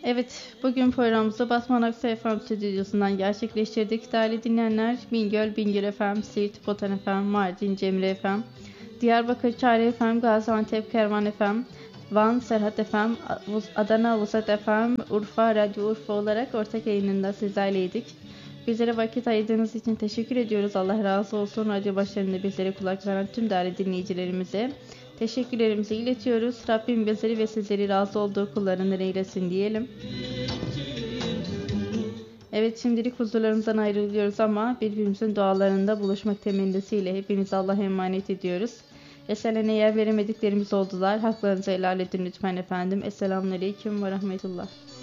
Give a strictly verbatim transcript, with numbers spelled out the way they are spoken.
Evet, bugün programımızı Batman Aksa F M stüdyosundan gerçekleştirdik. Değerli dinleyenler, Bingöl, Bingöl F M, Siirt, Botan F M, Mardin, Cemile F M, Diyarbakır, Çağrı F M, Gaziantep, Kervan F M, Van, Serhat F M, Adana, Vusat F M, Urfa, Radyo Urfa olarak ortak yayınında sizlerleydik. Bizlere vakit ayırdığınız için teşekkür ediyoruz. Allah razı olsun. Radyo başlarında bizlere kulak veren tüm değerli dinleyicilerimize teşekkürlerimizi iletiyoruz. Rabbim bizleri ve sizleri razı olduğu kullarından eylesin diyelim. Evet, şimdilik huzurlarımızdan ayrılıyoruz ama birbirimizin dualarında buluşmak temennisiyle hepinizi Allah'a emanet ediyoruz. Eserlerine yer veremediklerimiz oldular. Haklarınızı helal edin lütfen efendim. Esselamun Aleyküm ve Rahmetullah.